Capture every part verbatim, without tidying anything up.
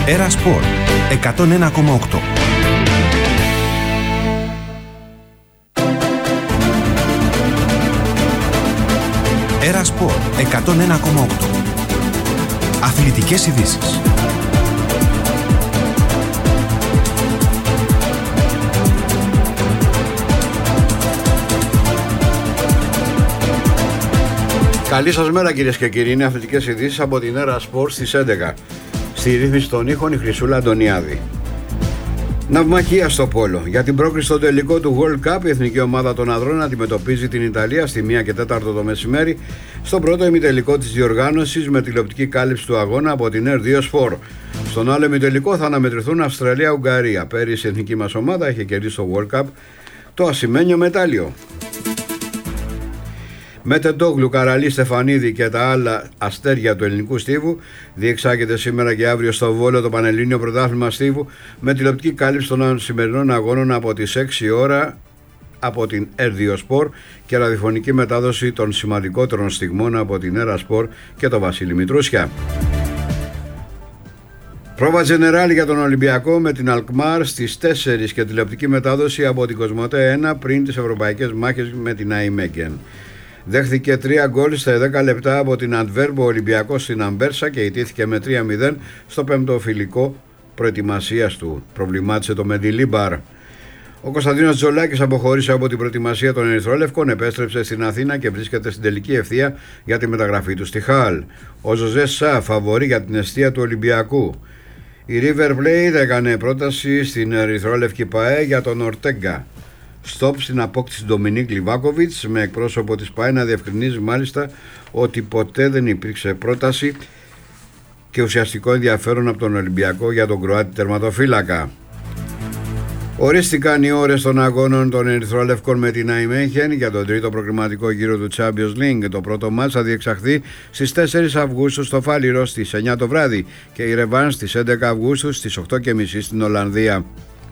Έρα Σπορ εκατόν ένα κόμμα οκτώ. Έρα Σπορ εκατόν ένα κόμμα οκτώ. Αθλητικές ειδήσεις. Καλή σας μέρα κυρίες και κύριοι, είναι αθλητικές ειδήσεις από την Έρα Σπορ στις έντεκα. Στη ρύθμιση των ήχων η Χρυσούλα Αντωνιάδη. Ναυμαχία στο πόλο. Για την πρόκριση στο τελικό του World Cup, η εθνική ομάδα των ανδρών αντιμετωπίζει την Ιταλία στη μία και τέταρτο το μεσημέρι στο πρώτο ημιτελικό της διοργάνωσης με τηλεοπτική κάλυψη του αγώνα από την Air δύο Sport. Στον άλλο ημιτελικό θα αναμετρηθούν Αυστραλία-Ουγγαρία. Πέρυσι η εθνική μας ομάδα είχε κερδίσει στο World Cup το ασημένιο μετάλλιο. Μετεντόγλου, Καραλή, Στεφανίδη και τα άλλα αστέρια του ελληνικού στίβου διεξάγεται σήμερα και αύριο στο Βόλο το Πανελλήνιο Πρωτάθλημα Στίβου με τηλεοπτική κάλυψη των σημερινών αγώνων από τις έξι η ώρα από την Air δύο Sport και ραδιοφωνική μετάδοση των σημαντικότερων στιγμών από την Έρα Σπορ και το Βασίλη Μητρούσια. Πρόβα Τζενεράλ για τον Ολυμπιακό με την Αλκμάρ στις τέσσερις και τηλεοπτική μετάδοση από την Κοσμοτέ ένα πριν τις ευρωπαϊκές μάχες με την Αϊμέγκεν. Δέχθηκε τρία γκολ στα δέκα λεπτά από την Αντβέρπ ο Ολυμπιακός στην Αμπέρσα και ιτήθηκε με τρία μηδέν στο πέμπτο φιλικό προετοιμασίας του. Προβλημάτισε το Μεντιλίμπαρ. Ο Κωνσταντίνος Τζολάκης αποχώρησε από την προετοιμασία των Ερυθρόλευκων, επέστρεψε στην Αθήνα και βρίσκεται στην τελική ευθεία για τη μεταγραφή του στη Χάλ. Ο Ζωζέ Σα φαβορεί για την εστία του Ολυμπιακού. Η River Plate έκανε πρόταση στην Ερυθρόλευκη ΠΑΕ για τον Ορτέγκα. Στοπ στην απόκτηση Ντομινίκ Λιβάκοβιτς, με εκπρόσωπο της ΠΑΕ να διευκρινίζει μάλιστα ότι ποτέ δεν υπήρξε πρόταση και ουσιαστικό ενδιαφέρον από τον Ολυμπιακό για τον Κροάτη τερματοφύλακα. Ορίστηκαν οι ώρες των αγώνων των Ερυθρόλευκων με την Αϊμέχεν για τον τρίτο προκριματικό γύρο του Champions League. Το πρώτο μάτς θα διεξαχθεί στις τέσσερις Αυγούστου στο Φάληρο στις εννιά το βράδυ και η ρεβάν στις έντεκα Αυγούστου στις οκτώ και μισή στην Ολλανδία.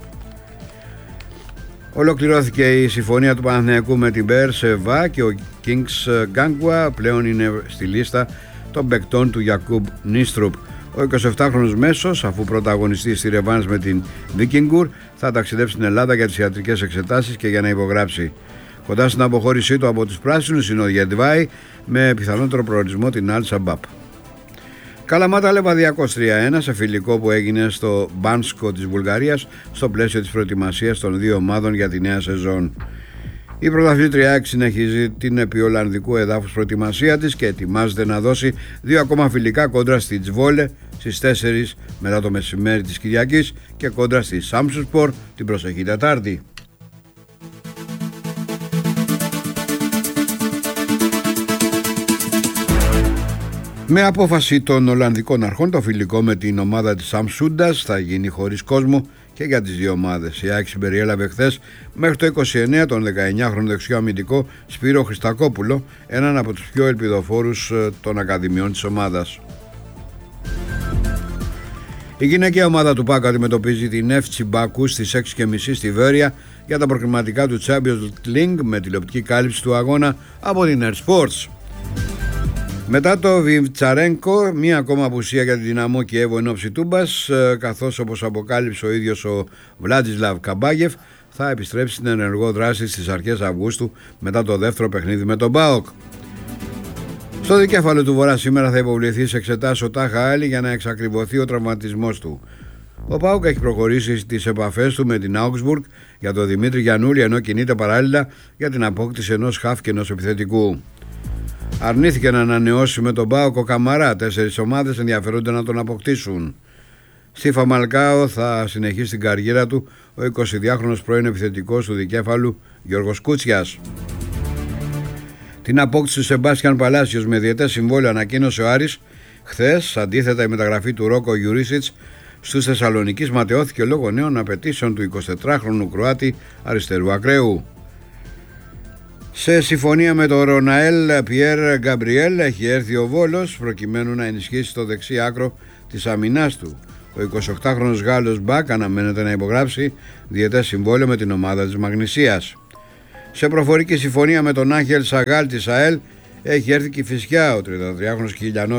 Ολοκληρώθηκε η συμφωνία του Παναθηναϊκού με την Μπέρ Σεβά και ο Kings Γκάνγκουα πλέον είναι στη λίστα των παικτών του Γιακούμπ Νίστρουπ. Ο εικοσιεπτάχρονος μέσος, αφού πρωταγωνιστεί στη ρεβάνς με την Βίκινγκουρ, θα ταξιδέψει στην Ελλάδα για τις ιατρικές εξετάσεις και για να υπογράψει. Κοντά στην αποχώρησή του από τους πράσινους είναι ο Γεντβάη με πιθανότερο προορισμό την Αλ Σαμπάπ. Καλαμάτα Λεβαδιακός τρία ένα σε φιλικό που έγινε στο Μπάνσκο της Βουλγαρίας στο πλαίσιο της προετοιμασίας των δύο ομάδων για τη νέα σεζόν. Η πρωταθλήτρια ΑΕΚ συνεχίζει την επί Ολλανδικού εδάφους προετοιμασία της και ετοιμάζεται να δώσει δύο ακόμα φιλικά κόντρα στη Τσβόλε στις τέσσερις μετά το μεσημέρι της Κυριακής και κόντρα στη Σάμσουσπορ την προσεχή Τετάρτη. Με απόφαση των Ολλανδικών αρχών, το φιλικό με την ομάδα της Αμσούντας θα γίνει χωρίς κόσμο και για τις δύο ομάδες. Η ΑΕΚ συμπεριέλαβε χθες μέχρι το είκοσι εννέα τον δεκαεννιάχρονο δεξιό αμυντικό Σπύρο Χριστακόπουλο, έναν από τους πιο ελπιδοφόρους των ακαδημιών της ομάδας. Η γυναικεία ομάδα του ΠΑΟΚ αντιμετωπίζει την εφ σι Μπακού στις έξι και μισή στη Βέρεια για τα προκριματικά του Champions League με τηλεοπτική κάλυψη του αγώνα από την Air Sports. Μετά το Βιβτσαρένκο, μία ακόμα απουσία για την Δυναμό Κιέβο εν ώψη Τούμπας, καθώς όπως αποκάλυψε ο ίδιος ο Βλάντισλαβ Καμπάγεφ, θα επιστρέψει στην ενεργό δράση στις αρχές Αυγούστου μετά το δεύτερο παιχνίδι με τον ΠΑΟΚ. Στο δικέφαλο του Βορρά σήμερα θα υποβληθεί σε εξετάσεις ο Τάχα Άλλη για να εξακριβωθεί ο τραυματισμός του. Ο ΠΑΟΚ έχει προχωρήσει στις επαφές του με την Augsburg για τον Δημήτρη Γιαννούλη, ενώ κινείται παράλληλα για την απόκτηση ενός χαφ και ενός επιθετικού. Αρνήθηκε να ανανεώσει με τον ΠΑΟΚ ο Καμαρά. Τέσσερις ομάδες ενδιαφερόνται να τον αποκτήσουν. Στη Φαμαλκάο θα συνεχίσει την καριέρα του ο εικοσιδυάχρονος πρώην επιθετικός του δικέφαλου Γιώργος Κούτσιας. Την απόκτηση του Σεμπάστιαν Παλάσιος με διετές συμβόλαιο ανακοίνωσε ο Άρης χθες. Αντίθετα, η μεταγραφή του Ρόκο Γιουρίσιτς στους Θεσσαλονικείς ματαιώθηκε λόγω νέων απαιτήσεων του εικοσιτετράχρονου Κροάτη αριστερού ακραίου. Σε συμφωνία με τον Ροναέλ Πιέρ Γκαμπριέλ έχει έρθει ο Βόλος προκειμένου να ενισχύσει το δεξί άκρο της αμυνάς του. Ο εικοσιοκτάχρονος Γάλλος Μπακ αναμένεται να υπογράψει διετές συμβόλαιο με την ομάδα της Μαγνησίας. Σε προφορική συμφωνία με τον Άγχελ Σαγάλ της ΑΕΛ έχει έρθει και η Φυσιά. Ο τριαντατριάχρονος Χιλιανός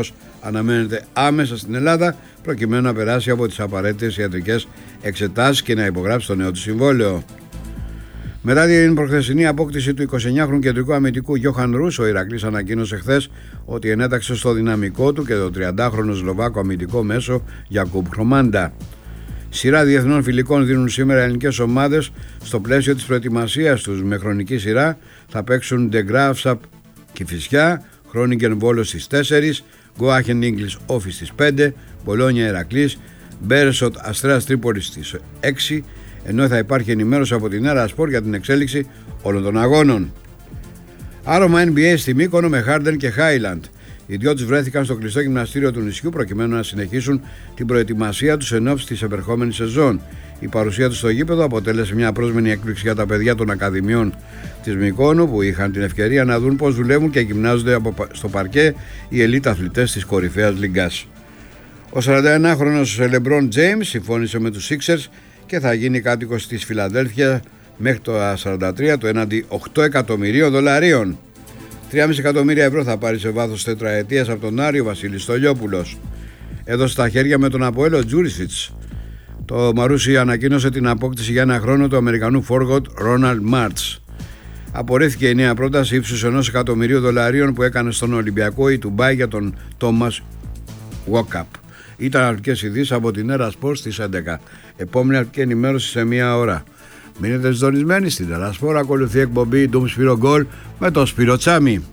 αναμένεται άμεσα στην Ελλάδα προκειμένου να περάσει από τις απαραίτητες ιατρικές εξετάσεις και να υπογράψει το νέο του συμβόλαιο. Μετά την προχθεσινή απόκτηση του εικοσιεννιάχρονου κεντρικού αμυντικού Γιώχαν Ρους, ο Ηρακλής ανακοίνωσε χθες ότι ενέταξε στο δυναμικό του και το τριαντάχρονο Σλοβάκο αμυντικό μέσο Γιακούμπ Χρομάντα. Σειρά διεθνών φιλικών δίνουν σήμερα ελληνικές ομάδες στο πλαίσιο της προετοιμασίας τους. Με χρονική σειρά θα παίξουν The Graafschap Κηφισιά, Χρόνικεν Βόλος στις τέσσερις, Γκοάχεν Ίγκλης Όφης στις πέντε, Μπολόνια Ηρακλής, Μπέρεσοτ Αστρέας Τρίπολης στις έξι, ενώ θα υπάρχει ενημέρωση από την Έρα Σπορ για την εξέλιξη όλων των αγώνων. Άρωμα N B A στη Μύκονο με Harden και Highland. Οι δυο τους βρέθηκαν στο κλειστό γυμναστήριο του νησιού προκειμένου να συνεχίσουν την προετοιμασία τους εν ώψη της επερχόμενης σεζόν. Η παρουσία τους στο γήπεδο αποτέλεσε μια πρόσμενη έκπληξη για τα παιδιά των Ακαδημιών της Μυκόνου, που είχαν την ευκαιρία να δουν πώς δουλεύουν και γυμνάζονται στο παρκέ οι ελίτ αθλητές της κορυφαίας λιγκάς. Ο σαρανταενάχρονος LeBron James συμφώνησε με τους Sixers και θα γίνει κάτοικος της Φιλαδέλφια μέχρι το σαράντα τρία, το έναντι οκτώ εκατομμυρίων δολαρίων. τρία κόμμα πέντε εκατομμύρια ευρώ θα πάρει σε βάθος τετραετίας από τον Άριο Βασίλη Στολιόπουλος. Έδωσε τα χέρια με τον Αποέλ ο Τζούρισιτς. Το Μαρούσι ανακοίνωσε την απόκτηση για ένα χρόνο του Αμερικανού forward Ρόναλντ Μάρτς. Απορρίφθηκε η νέα πρόταση ύψους ενός εκατομμυρίου δολαρίων που έκανε στον Ολυμπιακό η Ντουμπάι για τον Τόμας Walkup. Ήταν αρκετές ειδήσεις από την Έρα Σπορ στις έντεκα. Επόμενη αρκετή ενημέρωση σε μία ώρα. Μείνετε συντονισμένοι στην Έρα Σπορ. Ακολουθεί εκπομπή Ντουμ Σπύρο Γκολ με τον Σπύρο Τσάμι.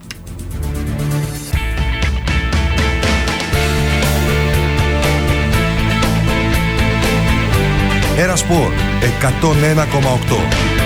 Έρα Σπορ εκατόν ένα κόμμα οκτώ.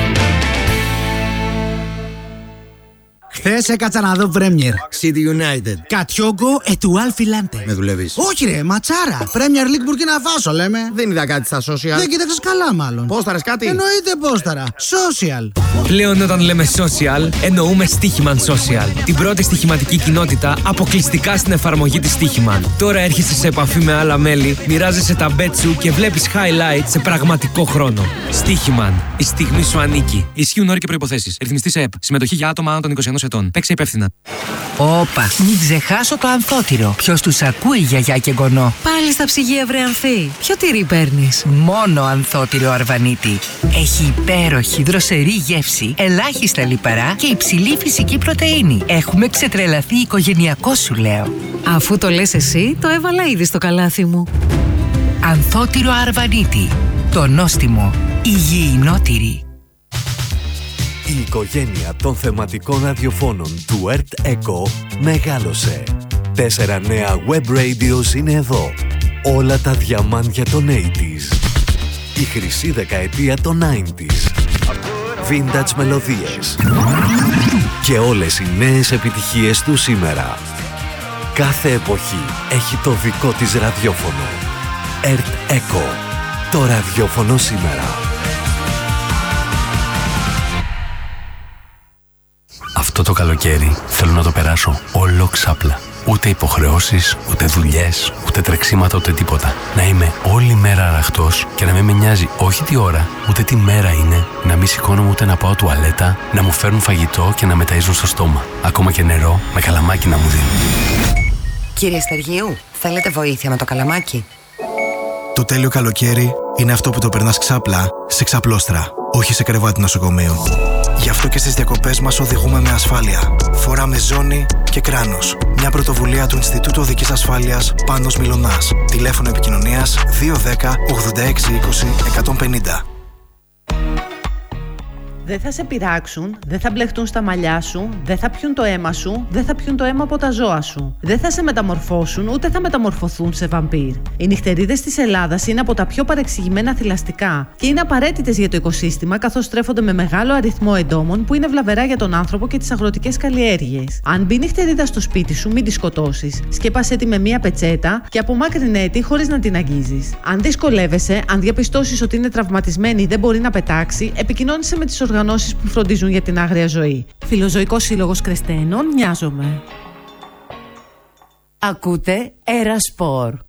Χθες έκατσα να δω Premier City United. Κατιόγκο ετουάλ φιλάντε. Με δουλεύεις? Όχι ρε, ματσάρα. Premier League Burkina Faso λέμε. Δεν είδα κάτι στα social. Δεν κοίταξες καλά μάλλον. Πόσταρες κάτι? Εννοείται πόσταρα. Social. Πλέον όταν λέμε social, εννοούμε Stichiman Social. Την πρώτη στοιχηματική κοινότητα αποκλειστικά στην εφαρμογή της Stichiman. Τώρα έρχεσαι σε επαφή με άλλα μέλη, μοιράζεσαι τα bet σου και βλέπεις highlights σε πραγματικό χρόνο. Stichiman. Η στιγμή σου ανήκει. Ισχύουν όροι και προϋποθέσεις. Ρυθμιστή σε ΕΠ. Συμμετοχή για άτομα άνω των είκοσι ενός ετών. Παίξε υπεύθυνα. Όπα, μην ξεχάσω το ανθότυρο. Ποιος τους ακούει, γιαγιά και γονό? Πάλι στα ψυγεία, βρε Ανθή. Ποιο τυρί παίρνεις? Μόνο ανθότυρο Αρβανίτη. Έχει υπέροχη δροσερή γεύση, ελάχιστα λιπαρά και υψηλή φυσική πρωτεΐνη. Έχουμε ξετρελαθεί οικογενειακό, σου λέω. Αφού το λες εσύ, το έβαλα ήδη στο καλάθι μου. Ανθότυρο Αρβανίτη. Το νόστιμο υγιεινότυρι. Η οικογένεια των θεματικών ραδιοφώνων του Ερτ Echo μεγάλωσε. Τέσσερα νέα web radios είναι εδώ. Όλα τα διαμάντια των ογδόντα. Η χρυσή δεκαετία των ενενήντα. Vintage μελωδίες. Και όλες οι νέες επιτυχίες του σήμερα. Κάθε εποχή έχει το δικό της ραδιόφωνο. Ερτ Echo. Το ραδιόφωνο σήμερα. Αυτό το καλοκαίρι θέλω να το περάσω όλο ξάπλα. Ούτε υποχρεώσεις, ούτε δουλειές, ούτε τρεξίματα, ούτε τίποτα. Να είμαι όλη μέρα αραχτός και να μην με νοιάζει όχι τι ώρα, ούτε τι μέρα είναι, να μην σηκώνομαι ούτε να πάω τουαλέτα, να μου φέρνουν φαγητό και να με ταΐζουν στο στόμα. Ακόμα και νερό με καλαμάκι να μου δίνουν. Κύριε Στεργίου, θέλετε βοήθεια με το καλαμάκι? Το τέλειο καλοκαίρι είναι αυτό που το περνάς ξάπλα σε ξαπλώστρα, όχι σε κρεβάτι νοσοκομείου. Γι' αυτό και στις διακοπές μας οδηγούμε με ασφάλεια. Φοράμε ζώνη και κράνος. Μια πρωτοβουλία του Ινστιτούτου Οδικής Ασφάλειας Πάνος Μιλωνάς. Τηλέφωνο επικοινωνίας δύο ένα μηδέν ογδόντα έξι είκοσι εκατόν πενήντα. Δεν θα σε πειράξουν, δεν θα μπλεχτούν στα μαλλιά σου, δεν θα πιούν το αίμα σου, δεν θα πιούν το αίμα από τα ζώα σου. Δεν θα σε μεταμορφώσουν, ούτε θα μεταμορφωθούν σε βαμπύρ. Οι νυχτερίδες της Ελλάδας είναι από τα πιο παρεξηγημένα θηλαστικά και είναι απαραίτητες για το οικοσύστημα, καθώς στρέφονται με μεγάλο αριθμό εντόμων που είναι βλαβερά για τον άνθρωπο και τις αγροτικές καλλιέργειες. Αν μπει νυχτερίδα στο σπίτι σου, μην τη σκοτώσεις. Σκέπασέ τη με μία πετσέτα και απομάκρυνέ τη χωρίς να την αγγίζεις. Αν δυσκολεύεσαι, αν διαπιστώσεις ότι είναι τραυματισμένη ή δεν μπορεί να πετάξει, επικοινώνησε με τις οργανώσεις που φροντίζουν για την άγρια ζωή. Φιλοζωικός Σύλλογος Κρεστένων, Μοιάζομαι. Ακούτε Έρα Σπορ.